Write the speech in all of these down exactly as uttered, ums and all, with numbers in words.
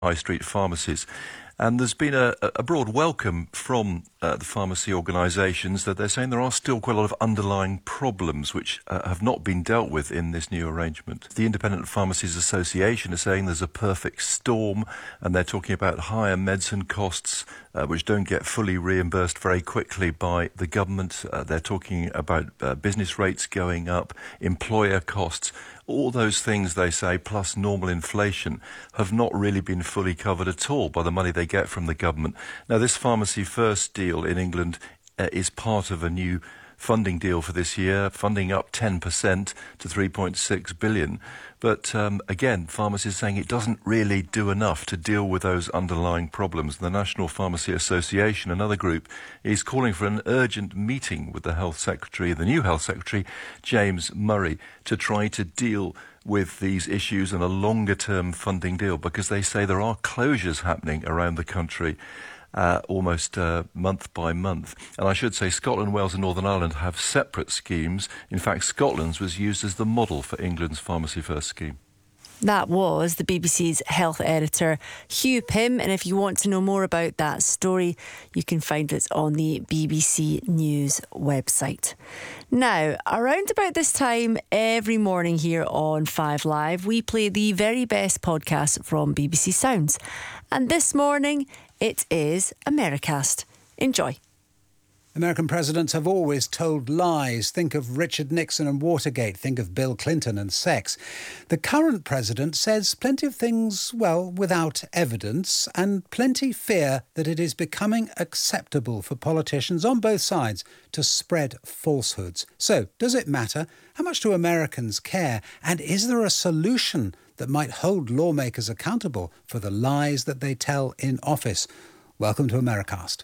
high street pharmacies. And there's been a, a broad welcome from uh, the pharmacy organisations that they're saying there are still quite a lot of underlying problems which uh, have not been dealt with in this new arrangement. The Independent Pharmacies Association is saying there's a perfect storm, and they're talking about higher medicine costs uh, which don't get fully reimbursed very quickly by the government. Uh, they're talking about uh, business rates going up, employer costs. All those things, they say, plus normal inflation, have not really been fully covered at all by the money they get from the government. Now, this Pharmacy First deal in England uh, is part of a new funding deal for this year, funding up ten percent to three point six billion pounds. But um, again, pharmacists saying it doesn't really do enough to deal with those underlying problems. The National Pharmacy Association, another group, is calling for an urgent meeting with the Health Secretary, the new Health Secretary, James Murray, to try to deal with these issues and a longer-term funding deal, because they say there are closures happening around the country Uh, almost uh, month by month. And I should say Scotland, Wales and Northern Ireland have separate schemes. In fact, Scotland's was used as the model for England's Pharmacy First scheme. That was the B B C's health editor, Hugh Pym. And if you want to know more about that story, you can find it on the B B C News website. Now, around about this time every morning here on Five Live, we play the very best podcast from B B C Sounds. And this morning, it is Americast. Enjoy. American presidents have always told lies. Think of Richard Nixon and Watergate. Think of Bill Clinton and sex. The current president says plenty of things, well, without evidence, and plenty fear that it is becoming acceptable for politicians on both sides to spread falsehoods. So, does it matter? How much do Americans care? And is there a solution that might hold lawmakers accountable for the lies that they tell in office? Welcome to Americast.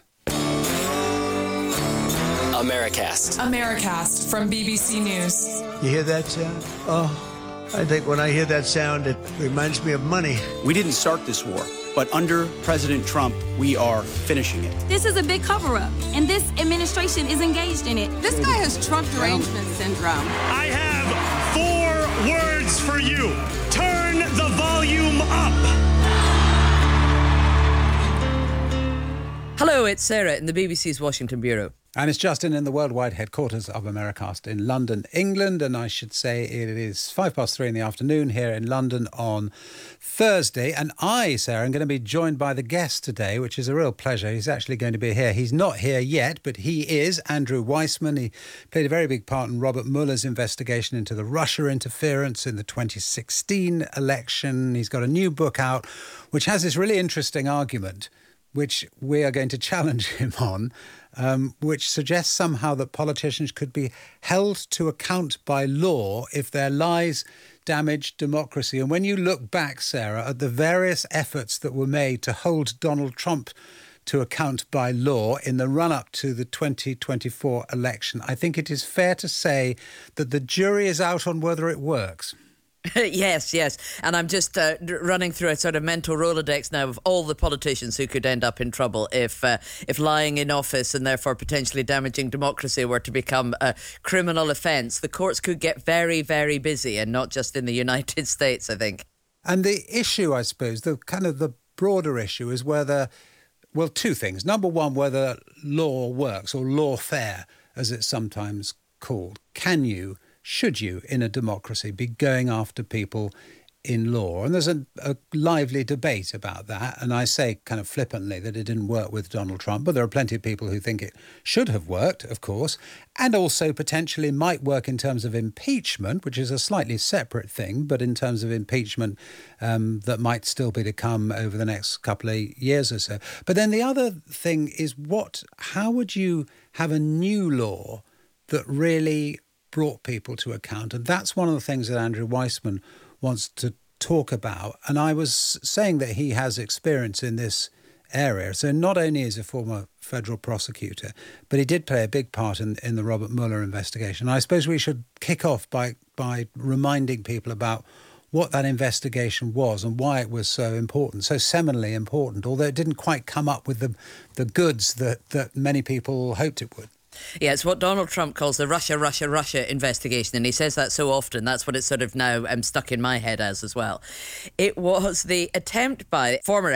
Americast. Americast from B B C News. You hear that sound? Oh, I think when I hear that sound, it reminds me of money. We didn't start this war, but under President Trump, we are finishing it. This is a big cover-up, and this administration is engaged in it. This guy has Trump derangement syndrome. I have four words for you. Turn the volume up. Hello, it's Sarah in the B B C's Washington Bureau. And it's Justin in the worldwide headquarters of Americast in London, England. And I should say it is five past three in the afternoon here in London on Thursday. And I, Sarah, am going to be joined by the guest today, which is a real pleasure. He's actually going to be here. He's not here yet, but he is Andrew Weissmann. He played a very big part in Robert Mueller's investigation into the Russia interference in the twenty sixteen election. He's got a new book out, which has this really interesting argument, which we are going to challenge him on, um, which suggests somehow that politicians could be held to account by law if their lies damage democracy. And when you look back, Sarah, at the various efforts that were made to hold Donald Trump to account by law in the run-up to the twenty twenty-four election, I think it is fair to say that the jury is out on whether it works. yes, yes. And I'm just uh, running through a sort of mental Rolodex now of all the politicians who could end up in trouble if uh, if lying in office and therefore potentially damaging democracy were to become a criminal offence. The courts could get very, very busy, and not just in the United States, I think. And the issue, I suppose, the kind of the broader issue is whether, well, two things. Number one, whether law works, or lawfare, as it's sometimes called. Can you, should you, in a democracy, be going after people in law? And there's a, a lively debate about that. And I say kind of flippantly that it didn't work with Donald Trump, but there are plenty of people who think it should have worked, of course, and also potentially might work in terms of impeachment, which is a slightly separate thing, but in terms of impeachment um, that might still be to come over the next couple of years or so. But then the other thing is what, how would you have a new law that really brought people to account? And that's one of the things that Andrew Weissmann wants to talk about. And I was saying that he has experience in this area. So not only is he a former federal prosecutor, but he did play a big part in, in the Robert Mueller investigation. I suppose we should kick off by, by reminding people about what that investigation was and why it was so important, so seminally important, although it didn't quite come up with the, the goods that, that many people hoped it would. Yeah, it's what Donald Trump calls the Russia, Russia, Russia investigation, and he says that so often. That's what it's sort of now um, stuck in my head as as well. It was the attempt by former